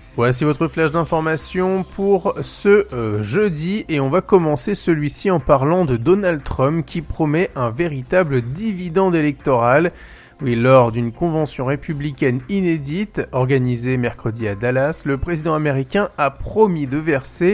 Voici votre flash d'information pour ce jeudi et on va commencer celui-ci en parlant de Donald Trump qui promet un véritable dividende électoral. Oui, lors d'une convention républicaine inédite organisée mercredi à Dallas, le président américain a promis de verser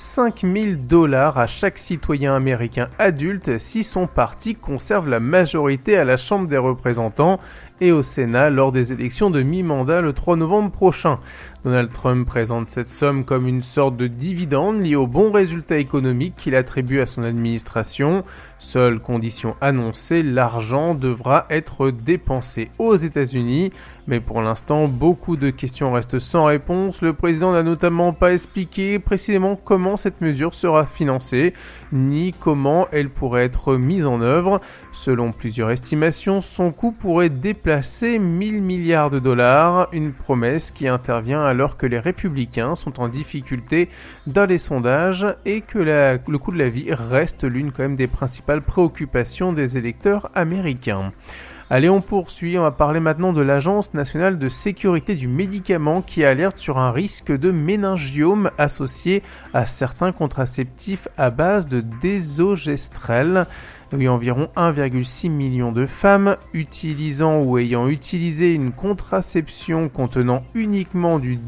$5 000 à chaque citoyen américain adulte si son parti conserve la majorité à la Chambre des représentants et au Sénat lors des élections de mi-mandat le 3 novembre prochain. Donald Trump présente cette somme comme une sorte de dividende lié aux bons résultats économiques qu'il attribue à son administration. Seule condition annoncée, l'argent devra être dépensé aux États-Unis. Mais pour l'instant, beaucoup de questions restent sans réponse. Le président n'a notamment pas expliqué précisément comment cette mesure sera financée, ni comment elle pourrait être mise en œuvre. Selon plusieurs estimations, son coût pourrait déplacer 1000 milliards de dollars, une promesse qui intervient alors que les républicains sont en difficulté dans les sondages et que le coût de la vie reste l'une quand même des principales préoccupations des électeurs américains. Allez, on poursuit, on va parler maintenant de l'Agence nationale de sécurité du médicament qui alerte sur un risque de méningiome associé à certains contraceptifs à base de désogestrel. Oui, environ 1,6 million de femmes utilisant ou ayant utilisé une contraception contenant uniquement du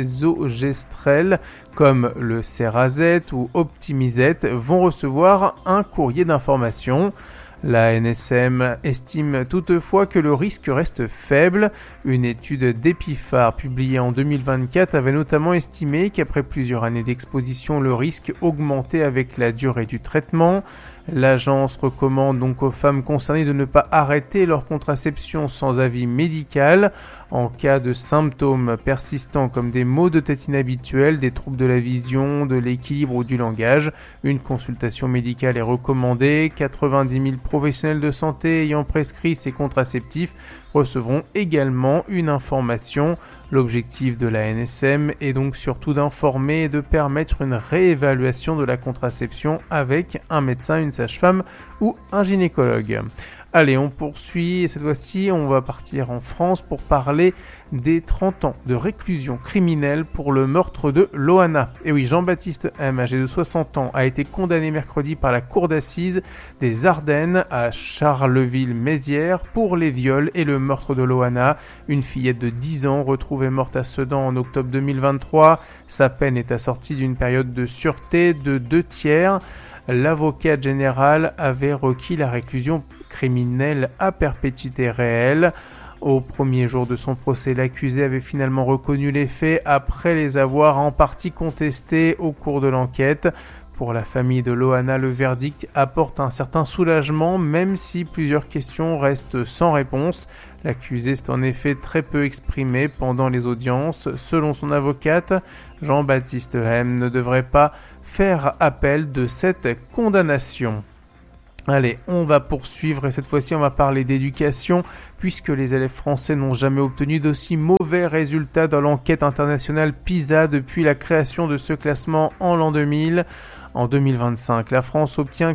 désogestrel comme le Cerazette ou Optimizette vont recevoir un courrier d'information. La NSM estime toutefois que le risque reste faible. Une étude d'Epiphar publiée en 2024 avait notamment estimé qu'après plusieurs années d'exposition, le risque augmentait avec la durée du traitement. L'agence recommande donc aux femmes concernées de ne pas arrêter leur contraception sans avis médical. En cas de symptômes persistants comme des maux de tête inhabituels, des troubles de la vision, de l'équilibre ou du langage, une consultation médicale est recommandée. 90 000 professionnels de santé ayant prescrit ces contraceptifs recevront également une information. L'objectif de la NSM est donc surtout d'informer et de permettre une réévaluation de la contraception avec un médecin, une sage-femme ou un gynécologue. Allez, on poursuit et cette fois-ci, on va partir en France pour parler des 30 ans de réclusion criminelle pour le meurtre de Loana. Et oui, Jean-Baptiste M, âgé de 60 ans, a été condamné mercredi par la cour d'assises des Ardennes à Charleville-Mézières pour les viols et le meurtre de Loana, une fillette de 10 ans retrouvée morte à Sedan en octobre 2023. Sa peine est assortie d'une période de sûreté de 2/3. L'avocat général avait requis la réclusion criminelle à perpétuité réelle. Au premier jour de son procès, l'accusé avait finalement reconnu les faits après les avoir en partie contestés au cours de l'enquête. Pour la famille de Loana, le verdict apporte un certain soulagement, même si plusieurs questions restent sans réponse. L'accusé s'est en effet très peu exprimé pendant les audiences. Selon son avocate, Jean-Baptiste M ne devrait pas faire appel de cette condamnation. Allez, on va poursuivre et cette fois-ci on va parler d'éducation puisque les élèves français n'ont jamais obtenu d'aussi mauvais résultats dans l'enquête internationale PISA depuis la création de ce classement en l'an 2000. En 2025, la France obtient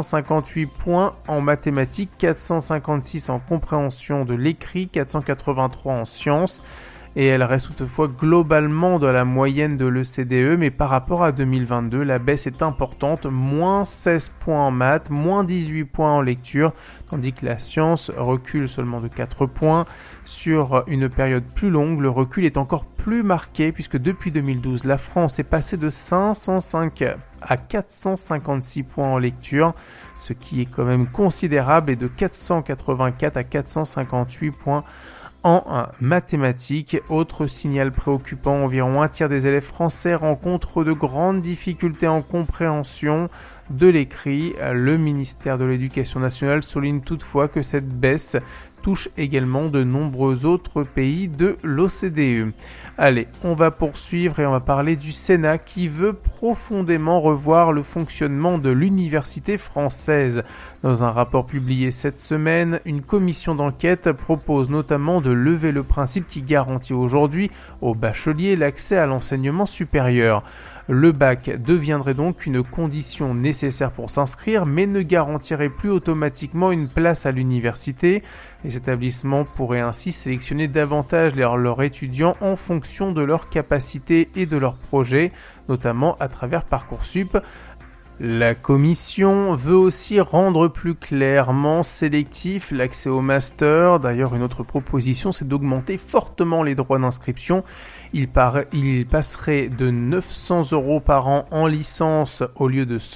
458 points en mathématiques, 456 en compréhension de l'écrit, 483 en sciences. Et elle reste toutefois globalement dans la moyenne de l'OCDE, mais par rapport à 2022, la baisse est importante, moins 16 points en maths, moins 18 points en lecture, tandis que la science recule seulement de 4 points. Sur une période plus longue, le recul est encore plus marqué, puisque depuis 2012, la France est passée de 505 à 456 points en lecture, ce qui est quand même considérable, et de 484 à 458 points en mathématiques. Autre signal préoccupant, environ un tiers des élèves français rencontrent de grandes difficultés en compréhension de l'écrit. Le ministère de l'Éducation nationale souligne toutefois que cette baisse touche également de nombreux autres pays de l'OCDE. Allez, on va poursuivre et on va parler du Sénat qui veut profondément revoir le fonctionnement de l'université française. Dans un rapport publié cette semaine, une commission d'enquête propose notamment de lever le principe qui garantit aujourd'hui aux bacheliers l'accès à l'enseignement supérieur. Le bac deviendrait donc une condition nécessaire pour s'inscrire, mais ne garantirait plus automatiquement une place à l'université. Et Les établissements pourraient ainsi sélectionner davantage leurs étudiants en fonction de leurs capacités et de leurs projets, notamment à travers Parcoursup. La commission veut aussi rendre plus clairement sélectif l'accès au master. D'ailleurs, une autre proposition, c'est d'augmenter fortement les droits d'inscription. Il passerait de 900 € par an en licence au lieu de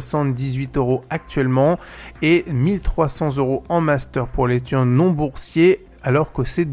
178 € actuellement et 1300 € en master pour les étudiants non boursiers alors que c'est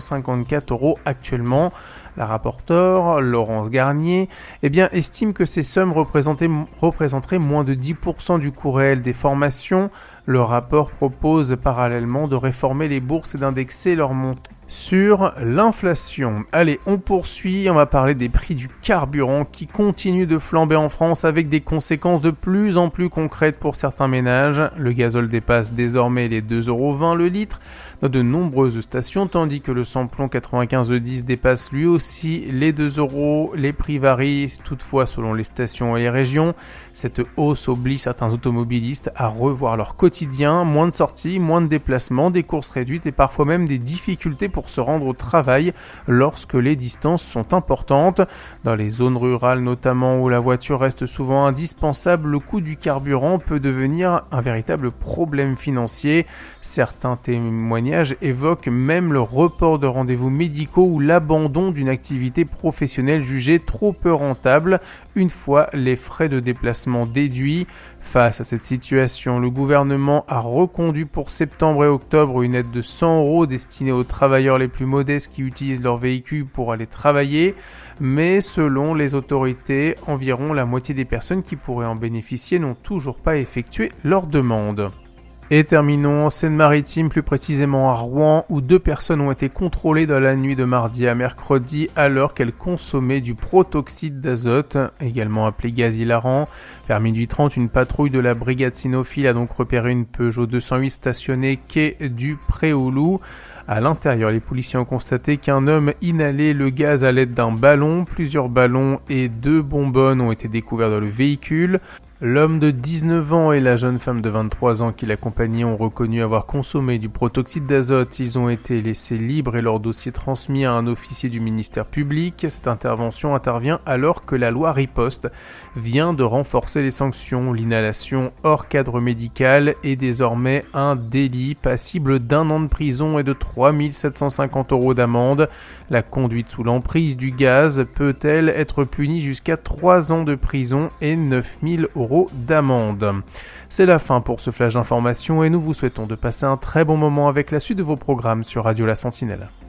254 € actuellement. La rapporteure, Laurence Garnier, estime que ces sommes représenteraient moins de 10% du coût réel des formations. Le rapport propose parallèlement de réformer les bourses et d'indexer leur montant sur l'inflation. Allez, on poursuit, on va parler des prix du carburant qui continuent de flamber en France avec des conséquences de plus en plus concrètes pour certains ménages. Le gazole dépasse désormais les 2,20 € le litre dans de nombreuses stations, tandis que le samplon 95E10 dépasse lui aussi les 2 €. Les prix varient toutefois selon les stations et les régions. Cette hausse oblige certains automobilistes à revoir leur quotidien, moins de sorties, moins de déplacements, des courses réduites et parfois même des difficultés pour se rendre au travail lorsque les distances sont importantes. Dans les zones rurales notamment où la voiture reste souvent indispensable, le coût du carburant peut devenir un véritable problème financier. Certains témoignages évoquent même le report de rendez-vous médicaux ou l'abandon d'une activité professionnelle jugée trop peu rentable une fois les frais de déplacement déduits. Face à cette situation, le gouvernement a reconduit pour septembre et octobre une aide de 100 € destinée aux travailleurs les plus modestes qui utilisent leur véhicule pour aller travailler. Mais selon les autorités, environ la moitié des personnes qui pourraient en bénéficier n'ont toujours pas effectué leur demande. Et terminons en Seine-Maritime, plus précisément à Rouen, où 2 personnes ont été contrôlées dans la nuit de mardi à mercredi alors qu'elles consommaient du protoxyde d'azote, également appelé gaz hilarant. Vers minuit 30, une patrouille de la brigade cynophile a donc repéré une Peugeot 208 stationnée quai du Pré-aux-Loups. À l'intérieur, les policiers ont constaté qu'un homme inhalait le gaz à l'aide d'un ballon. Plusieurs ballons et 2 bonbonnes ont été découverts dans le véhicule. L'homme de 19 ans et la jeune femme de 23 ans qui l'accompagnaient ont reconnu avoir consommé du protoxyde d'azote. Ils ont été laissés libres et leur dossier transmis à un officier du ministère public. Cette intervention intervient alors que la loi Riposte vient de renforcer les sanctions. L'inhalation hors cadre médical est désormais un délit passible d'1 an de prison et de 3 750 € d'amende. La conduite sous l'emprise du gaz peut-elle être punie jusqu'à 3 ans de prison et 9 000 € d'amende. C'est la fin pour ce flash d'information et nous vous souhaitons de passer un très bon moment avec la suite de vos programmes sur Radio La Sentinelle.